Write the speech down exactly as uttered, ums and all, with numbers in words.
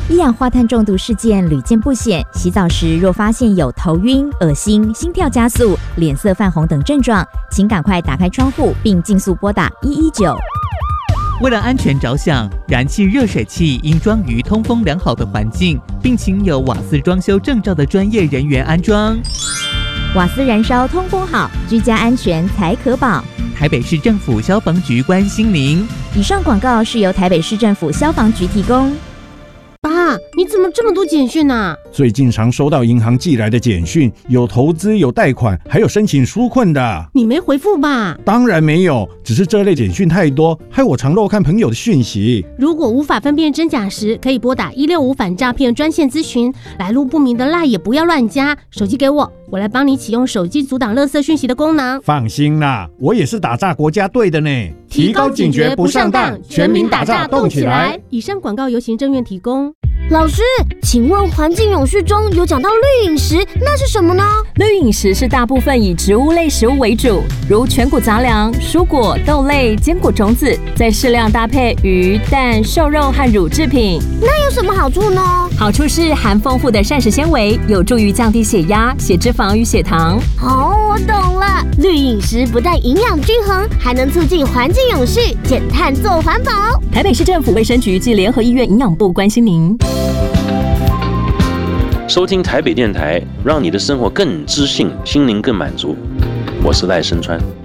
一氧化碳中毒事件屡见不鲜，洗澡时若发现有头晕、恶心、心跳加速、脸色泛红等症状，请赶快打开窗户并尽速拨打一一九。 为了安全着想，燃气热水器应装于通风良好的环境，并请有瓦斯装修证照的专业人员安装。 瓦斯燃烧通风好，居家安全才可保。 台北市政府消防局关心您。 以上广告是由台北市政府消防局提供。 爸，你怎么这么多简讯啊？ 最近常收到银行寄来的简讯，有投资、有贷款，还有申请纾困的。 你没回复吧？ 当然没有，只是这类简讯太多，害我常漏看朋友的讯息。 如果无法分辨真假时，可以拨打一六五反诈骗专线咨询。来路不明的赖也不要乱加。手机给我，我来帮你启用手机阻挡垃圾讯息的功能。 放心啦，我也是打诈国家队的呢。 提高警觉不上当，全民打诈动起来。以上广告由行政院提供。 老师，请问环境永续中有讲到绿饮食，那是什么呢？ 绿饮食是大部分以植物类食物为主，如全谷杂粮、蔬果、豆类、坚果种子，再适量搭配鱼、蛋、瘦肉和乳制品。 那有什么好处呢？ 好处是含丰富的膳食纤维，有助于降低血压、血脂肪与血糖。 哦，我懂了，绿饮食不但营养均衡，还能促进环境永续，减碳做环保。 台北市政府卫生局及联合医院营养部关心您。 收听台北电台，让你的生活更知性，心灵更满足。我是赖声川。